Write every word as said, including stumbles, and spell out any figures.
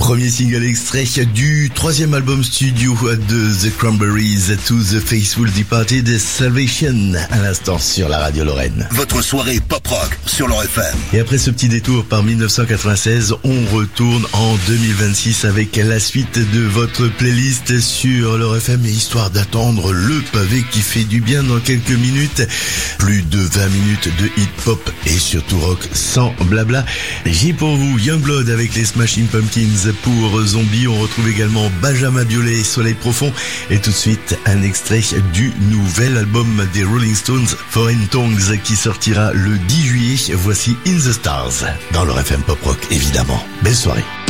Premier single extrait du troisième album studio de The Cranberries, To the Faithful Departed, Salvation, à l'instant sur la radio Lorraine. Votre soirée pop-rock sur Lorraine F M. Et après ce petit détour par mille neuf cent quatre-vingt-seize, on retourne en deux mille vingt-six avec la suite de votre playlist sur Lorraine F M, histoire d'attendre le pavé qui fait du bien dans quelques minutes. Plus de vingt minutes de hip-hop et surtout rock sans blabla. J'ai pour vous Youngblood avec les Smashing Pumpkins pour Zombie. On retrouve également Benjamin Biolay, Soleil Profond. Et tout de suite, un extrait du nouvel album des Rolling Stones, Foreign Tongues, qui sortira le dix juillet. Voici In the Stars, dans le F M Pop Rock, évidemment. Belle soirée.